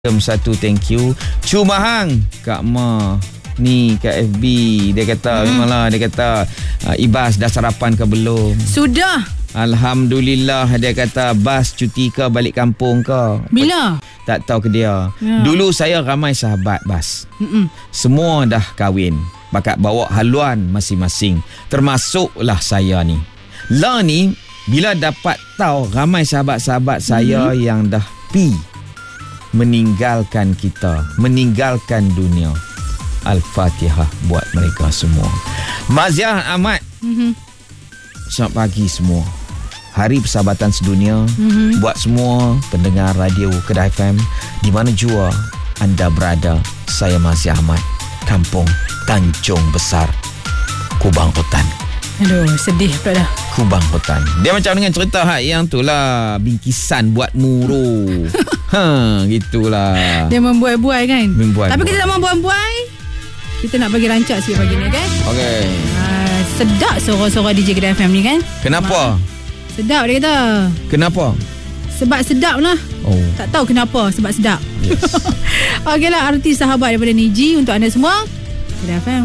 Satu thank you. Cuma hang Kak Ma ni kat FB dia kata memanglah dia kata Ibas dah sarapan ke belum? Sudah. Alhamdulillah dia kata Bas cuti ke balik kampung ke? Bila? Tak tahu ke dia. Dulu saya ramai sahabat Bas. Semua dah kahwin. Bakat bawa haluan masing-masing. Termasuklah saya ni. Lah ni bila dapat tahu ramai sahabat-sahabat saya yang dah meninggalkan kita, meninggalkan dunia. Al-Fatihah buat mereka semua. Maziah Ahmad. Selamat pagi semua. Hari Persahabatan Sedunia buat semua pendengar radio Kedah FM di mana jua anda berada. Saya Maziah Ahmad, Kampung Tanjung Besar, Kubang Hutan. Aduh, sedih pula dah. Kubang Hutan. Dia macam dengan cerita yang tu lah, bingkisan buat muru. Gitulah. Dia membuai-buai kan? Membuai-buai. Tapi kita tak mau buai-buai. Kita nak bagi rancak sikit pagi ni kan? Okey. Sedap suara-suara DJ Kedah FM ni kan? Kenapa? Sedap dia kata. Kenapa? Sebab sedap lah. Oh. Tak tahu kenapa, sebab sedap. Yes. Okeylah, arti sahabat daripada Niji untuk anda semua. Kedah FM.